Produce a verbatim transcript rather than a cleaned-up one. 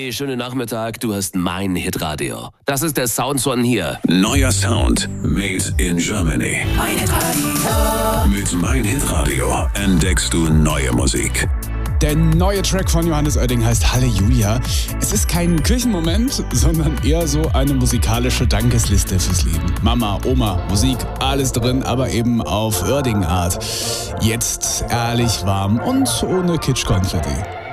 Hey, schönen Nachmittag, du hast mein Hitradio. Das ist der Sound von hier. Neuer Sound, made in Germany. Mein Hitradio. Mit Mein Hitradio entdeckst du neue Musik. Der neue Track von Johannes Oerding heißt Halleluja. Es ist kein Kirchenmoment, sondern eher so eine musikalische Dankesliste fürs Leben. Mama, Oma, Musik, alles drin, aber eben auf Oerding-Art. Jetzt ehrlich warm und ohne Kitschkonfetti.